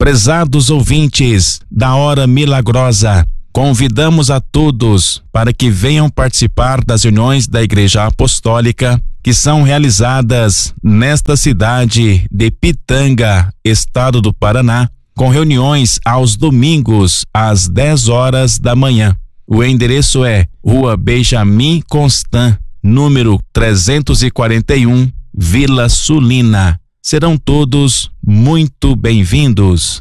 Prezados ouvintes da Hora Milagrosa, convidamos a todos para que venham participar das reuniões da Igreja Apostólica que são realizadas nesta cidade de Pitanga, estado do Paraná, com reuniões aos domingos às 10 horas da manhã. O endereço é Rua Benjamin Constant, número 341, Vila Sulina. Serão todos muito bem-vindos.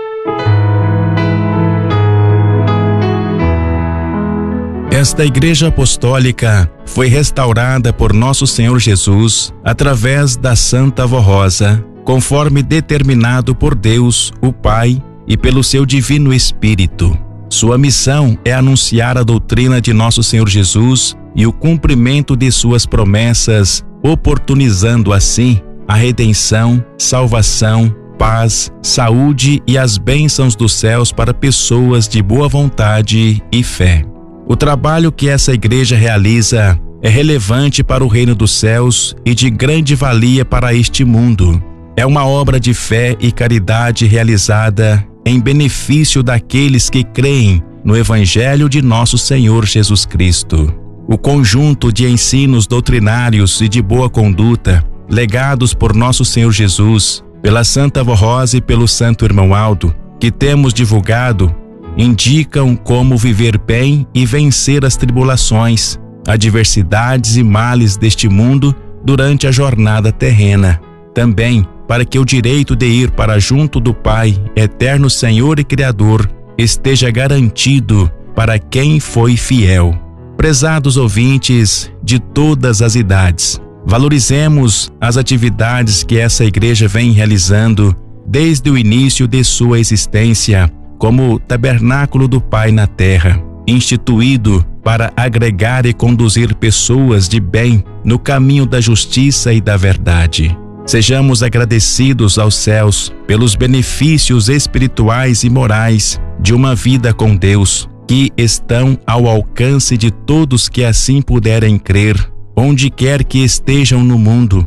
Esta Igreja Apostólica foi restaurada por Nosso Senhor Jesus através da Santa Vó Rosa, conforme determinado por Deus, o Pai, e pelo seu Divino Espírito. Sua missão é anunciar a doutrina de Nosso Senhor Jesus e o cumprimento de suas promessas, oportunizando assim a redenção, salvação, paz, saúde e as bênçãos dos céus para pessoas de boa vontade e fé. O trabalho que essa igreja realiza é relevante para o reino dos céus e de grande valia para este mundo. É uma obra de fé e caridade realizada em benefício daqueles que creem no Evangelho de Nosso Senhor Jesus Cristo. O conjunto de ensinos doutrinários e de boa conduta, legados por Nosso Senhor Jesus, pela Santa Vó Rosa e pelo Santo Irmão Aldo, que temos divulgado, indicam como viver bem e vencer as tribulações, adversidades e males deste mundo durante a jornada terrena. Também para que o direito de ir para junto do Pai, eterno Senhor e Criador, esteja garantido para quem foi fiel. Prezados ouvintes de todas as idades, valorizemos as atividades que essa igreja vem realizando desde o início de sua existência, como Tabernáculo do Pai na Terra, instituído para agregar e conduzir pessoas de bem no caminho da justiça e da verdade. Sejamos agradecidos aos céus pelos benefícios espirituais e morais de uma vida com Deus, que estão ao alcance de todos que assim puderem crer, onde quer que estejam no mundo,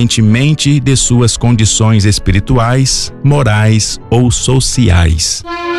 independentemente de suas condições espirituais, morais ou sociais.